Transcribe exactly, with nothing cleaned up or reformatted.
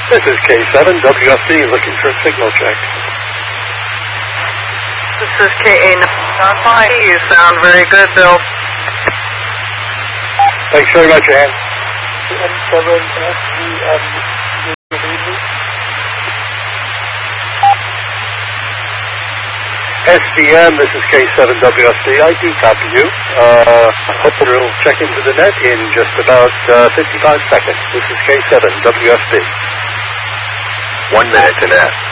This is K seven, W F D, looking for a signal check. This is K A nine five. You sound very good, Bill. Thanks very much, Ann. M seven S V M. S V M, this is K seven W F D. I do copy you. Uh, I hope you'll check into the net in just about uh, fifty-five seconds. This is K seven W F D. One minute to net.